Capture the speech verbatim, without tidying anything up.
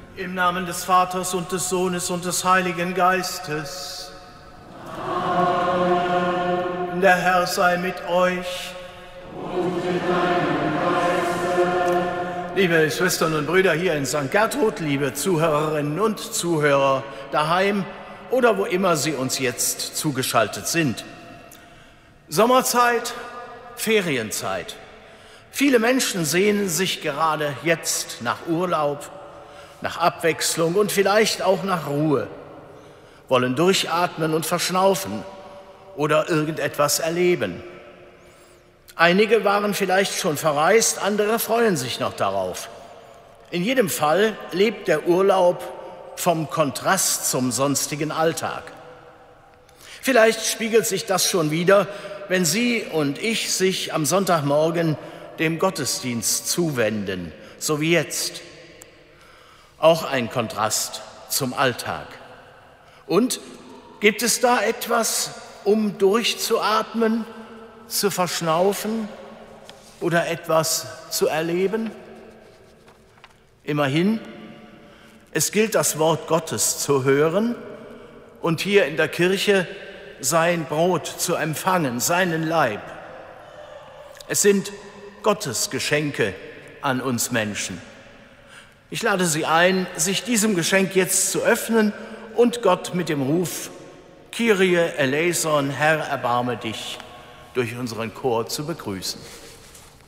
Im Namen des Vaters und des Sohnes und des Heiligen Geistes. Amen. Der Herr sei mit euch. Und mit deinem Geiste. Liebe Schwestern und Brüder hier in Sankt Gertrud, liebe Zuhörerinnen und Zuhörer daheim oder wo immer Sie uns jetzt zugeschaltet sind. Sommerzeit, Ferienzeit. Viele Menschen sehnen sich gerade jetzt nach Urlaub, nach Abwechslung und vielleicht auch nach Ruhe, wollen durchatmen und verschnaufen oder irgendetwas erleben. Einige waren vielleicht schon verreist, andere freuen sich noch darauf. In jedem Fall lebt der Urlaub vom Kontrast zum sonstigen Alltag. Vielleicht spiegelt sich das schon wieder, wenn Sie und ich sich am Sonntagmorgen dem Gottesdienst zuwenden, so wie jetzt. Auch ein Kontrast zum Alltag. Und gibt es da etwas, um durchzuatmen, zu verschnaufen oder etwas zu erleben? Immerhin, es gilt das Wort Gottes zu hören und hier in der Kirche sein Brot zu empfangen, seinen Leib. Es sind Gottes Geschenke an uns Menschen. Ich lade Sie ein, sich diesem Geschenk jetzt zu öffnen und Gott mit dem Ruf Kyrie eleison, Herr, erbarme dich, durch unseren Chor zu begrüßen.